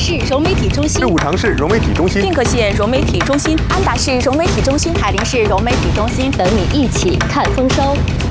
市融媒体中心、 是五常市融媒体中心、 定可县融媒体中心、 安达市融媒体中心、 海林市融媒体中心等你一起看丰收。